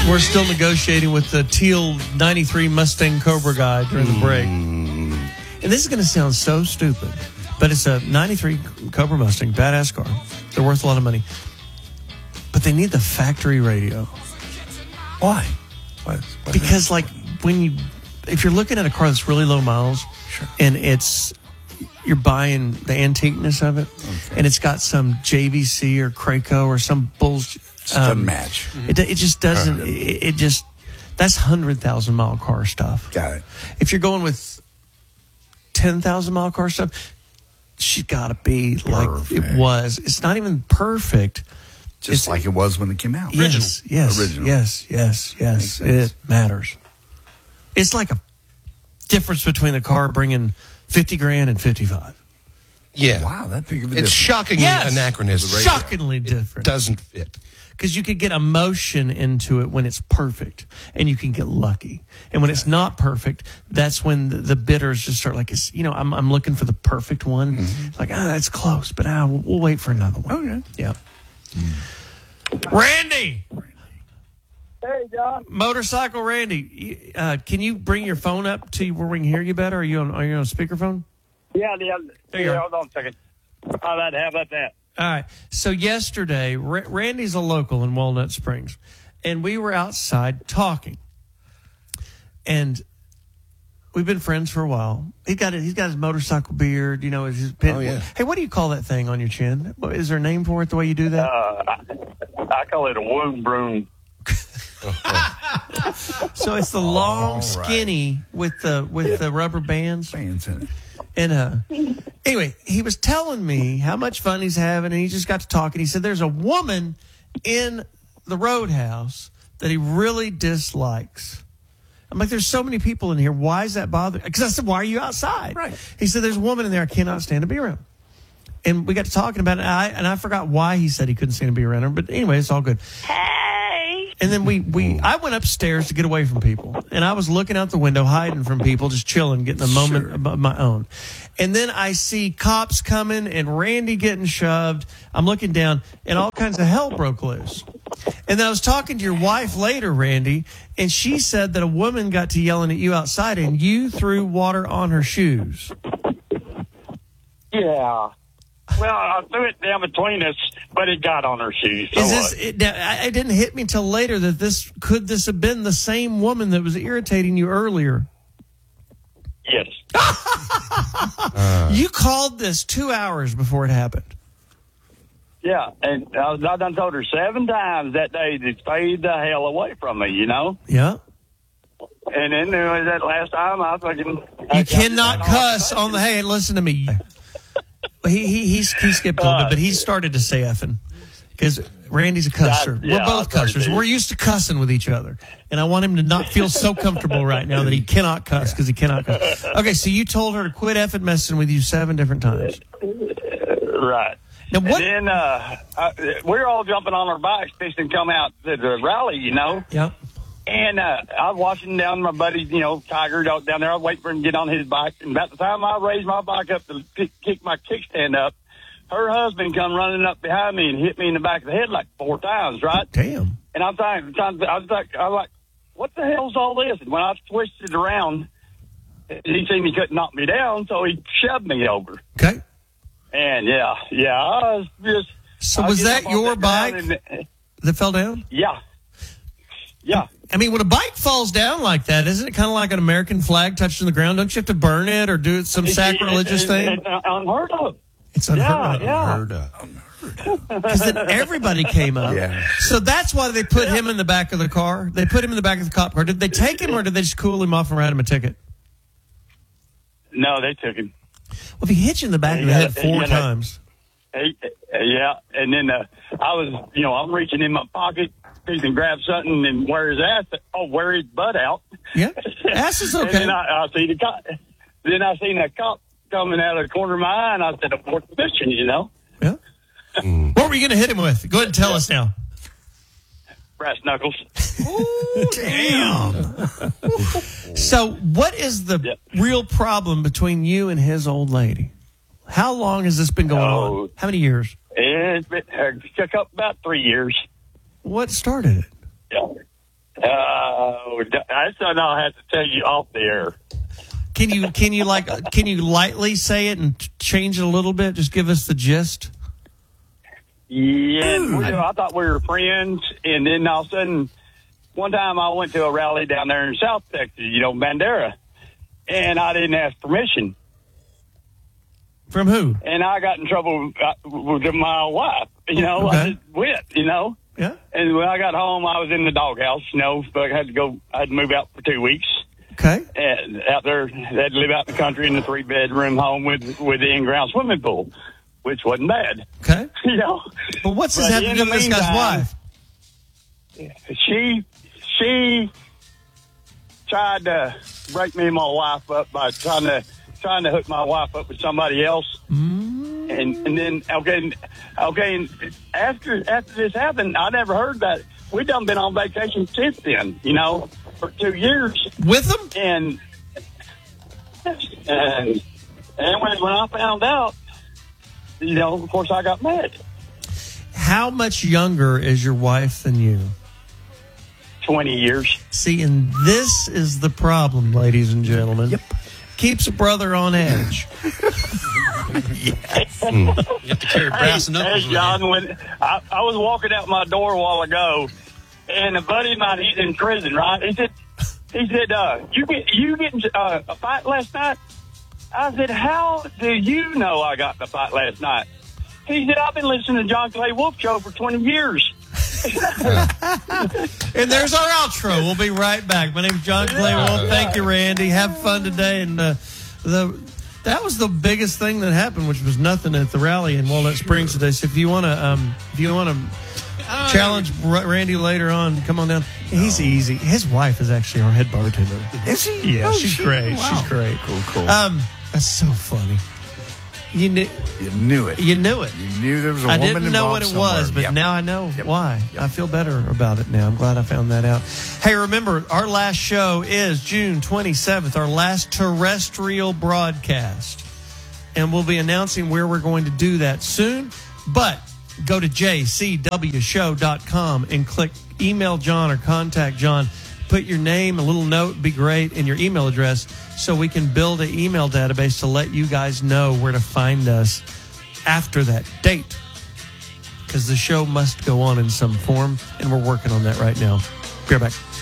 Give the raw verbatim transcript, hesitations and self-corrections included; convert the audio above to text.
We're still negotiating with the teal ninety-three Mustang Cobra guy during the break. And this is going to sound so stupid, but it's a ninety-three Cobra Mustang, badass car. They're worth a lot of money. But they need the factory radio. Why? What, what because, like, when you, if you're looking at a car that's really low miles, sure. and it's, you're buying the antiqueness of it, okay. and it's got some J V C or Craco or some bullshit. It doesn't um, match. It, it just doesn't. It, it just that's hundred thousand mile car stuff. Got it. If you're going with ten thousand mile car stuff, she's got to be perfect. Like it was. It's not even perfect. Just it's, like it was when it came out. Yes, Original. yes, Original. yes, yes, yes. It matters. It's like a difference between the car bringing fifty grand and fifty-five. Yeah. Wow, that big of a It's difference. shockingly yes. anachronistic. Shockingly different. It doesn't fit. Because you could get emotion into it when it's perfect, and you can get lucky. And when it's not perfect, that's when the, the bitters just start like, it's, you know, I'm I'm looking for the perfect one. Mm-hmm. It's like, ah, that's close, but ah, we'll, we'll wait for another one. Okay. Yeah. Mm. Randy. Hey, John. Motorcycle Randy. Uh, can you bring your phone up to where we can hear you better? Are you on, are you on speakerphone? Yeah, yeah. There you yeah, are. Hold on a second. How about, how about that? All right. So yesterday, R- Randy's a local in Walnut Springs, and we were outside talking. And we've been friends for a while. He got it. He's got his motorcycle beard. You know, his pin. Oh, yeah. Hey, what do you call that thing on your chin? What, is there a name for it? The way you do that? Uh, I, I call it a wound broom. So it's the long, right. skinny with the with the rubber bands. Bands in it. And uh, anyway, he was telling me how much fun he's having, and he just got to talking. He said there's a woman in the Roadhouse that he really dislikes. I'm like, there's so many people in here. Why is that bothering? Because I said, why are you outside? Right. He said, there's a woman in there I cannot stand to be around. And we got to talking about it, and I, and I forgot why he said he couldn't stand to be around her. But anyway, it's all good. Hey. And then we, we I went upstairs to get away from people. And I was looking out the window, hiding from people, just chilling, getting a moment Sure. of my own. And then I see cops coming and Randy getting shoved. I'm looking down, and all kinds of hell broke loose. And then I was talking to your wife later, Randy, and she said that a woman got to yelling at you outside, and you threw water on her shoes. Yeah. Well, I threw it down between us, but it got on her shoes. So Is this? what? It, now, it didn't hit me until later that this could this have been the same woman that was irritating you earlier. Yes. Uh, You called this two hours before it happened. Yeah, and I, was, I done told her seven times that day to stay the hell away from me, you know? Yeah. And then there was that last time I fucking... You cannot cuss on the. Hey, listen to me. He he he, he skipped a little bit, but he started to say effing because Randy's a cusser. Yeah, We're both I started cussers. to. We're used to cussing with each other, and I want him to not feel so comfortable right now that he cannot cuss because he cannot cuss. Okay, so you told her to quit effing messing with you seven different times. Right. Now what? And then uh, I, we're all jumping on our bikes, fixing to come out to the rally, you know? Yeah. And uh, I was watching down my buddy, you know, Tiger down there. I was waiting for him to get on his bike. And about the time I raised my bike up to kick, kick my kickstand up, her husband come running up behind me and hit me in the back of the head like four times, right? Damn. And I'm trying, trying I was like, I was like, what the hell's all this? And when I twisted around, he seen he couldn't knock me down, so he shoved me over. Okay. And yeah, yeah, I was just. So I was get that up off your that bike ground and- that fell down? yeah. Yeah. I mean, when a bike falls down like that, isn't it kind of like an American flag touching the ground? Don't you have to burn it or do some sacrilegious It- thing? it- it- Unheard of. It's unheard Yeah, of. yeah. Heard of. Because then everybody came up. Yeah. So that's why they put him in the back of the car. They put him in the back of the cop car. Did they take him or did they just cool him off and write him a ticket? No, they took him. Well, if he hit you in the back of the Yeah, head four yeah, times. Hey, yeah, and then uh, I was, you know, I'm reaching in my pocket, and grab something and wear his ass. Oh, wear his butt out. Yeah, ass is And okay. then I, I see the cop. Then I seen a cop coming out of the corner of my eye, and I said, "A fourth position," you know. Yeah. What were you going to hit him with? Go ahead and tell us now. Brass knuckles. Ooh, damn. So, what is the Yep. real problem between you and his old lady? How long has this been going Oh. on? How many years? It's been uh, took up about three years. What started it? Yeah. Uh, that's something I'll have to tell you off the air. Can you can you like can you lightly say it and t- change it a little bit? Just give us the gist. Yeah, we, I thought we were friends, and then all of a sudden, one time I went to a rally down there in South Texas, you know, Bandera, and I didn't ask permission. From who? And I got in trouble with my wife, you know, Okay. I just went, you know. Yeah. And when I got home, I was in the doghouse, you know, but I had to go, I had to move out for two weeks. Okay. And out there, I had to live out in the country in a three bedroom home with, with the in-ground swimming pool, which wasn't bad, Okay. you know. But what's this But have to in do the with this guy's meantime, wife? She, she tried to break me and my wife up by trying to, trying to hook my wife up with somebody else. Mm. And, and then, okay, okay, and after, after this happened, I never heard that. We done been on vacation since then, you know, for two years. With him? And, and, and when, when I found out, you know, of course I got mad. How much younger is your wife than you? twenty years. See, and this is the problem, ladies and gentlemen. Yep. Keeps a brother on edge. You have to carry brass Hey, knuckles hey, with John, you. when I, I was walking out my door a while ago, and a buddy of mine, he's in prison, right? He said, he said, uh, you get you get in uh, a fight last night? I said, how do you know I got in a fight last night? He said, I've been listening to John Clay Wolf Show for twenty years. And there's our outro. We'll be right back. My name's John Clay Wolf. Thank you, Randy. Have fun today. And uh, the that was the biggest thing that happened, which was nothing at the rally in Walnut Springs today. So if you want to, um, if you want to challenge R- Randy later on, come on down. He's easy. His wife is actually our head bartender. Is he? Yeah, Oh, she's she- great. wow. She's great. Cool, cool. Um, that's so funny. You knew, you knew it. you knew it. You knew there was a I woman didn't know what involved it was, somewhere. but Yep. now I know Yep. why. I feel better about it now. I'm glad I found that out. Hey, remember, our last show is June twenty-seventh, our last terrestrial broadcast. And we'll be announcing where we're going to do that soon. But go to j c w show dot com and click email John or contact John. Put your name, a little note would be great, and your email address so we can build an email database to let you guys know where to find us after that date. Because the show must go on in some form, and we're working on that right now. Be right back.